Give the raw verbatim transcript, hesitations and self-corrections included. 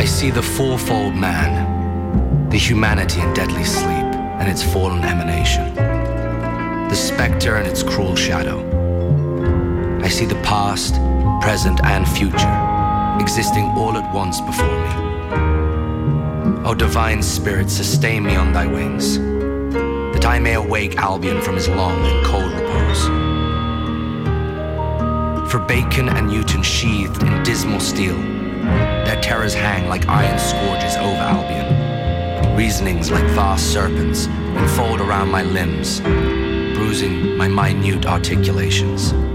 I see the fourfold man, the humanity in deadly sleep and its fallen emanation, the spectre and its cruel shadow. I see the past, present and future existing all at once before me. O divine spirit, sustain me on thy wings, that I may awake Albion from his long and cold repose. For Bacon and Newton sheathed in dismal steel, their terrors hang like iron scourges over Albion. Reasonings like vast serpents enfold around my limbs, bruising my minute articulations.